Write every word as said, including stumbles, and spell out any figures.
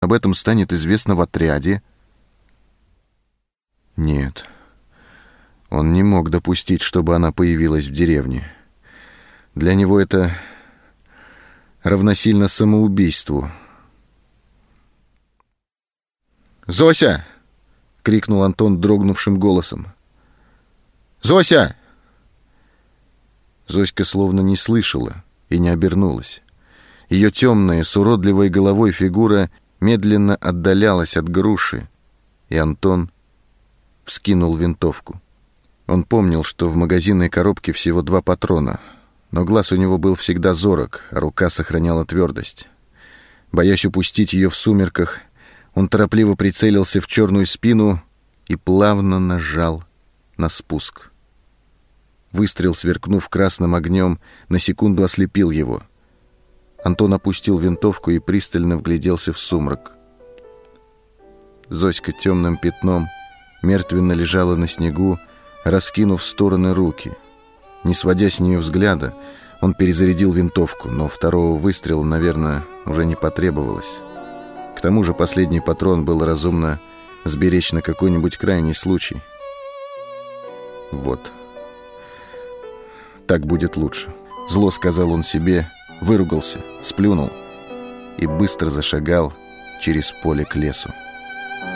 об этом станет известно в отряде. Нет, он не мог допустить, чтобы она появилась в деревне. Для него это равносильно самоубийству. «Зося!» — крикнул Антон дрогнувшим голосом. «Зося!» Зоська словно не слышала и не обернулась. Ее темная, с уродливой головой фигура медленно отдалялась от груши, и Антон вскинул винтовку. Он помнил, что в магазинной коробке всего два патрона, но глаз у него был всегда зорок, а рука сохраняла твердость. Боясь упустить ее в сумерках, он торопливо прицелился в черную спину и плавно нажал на спуск. Выстрел, сверкнув красным огнем, на секунду ослепил его. Антон опустил винтовку и пристально вгляделся в сумрак. Зоська темным пятном мертвенно лежала на снегу, раскинув в стороны руки. Не сводя с нее взгляда, он перезарядил винтовку, но второго выстрела, наверное, уже не потребовалось. К тому же последний патрон было разумно сберечь на какой-нибудь крайний случай. Вот. Так будет лучше. Зло сказал он себе, выругался, сплюнул и быстро зашагал через поле к лесу.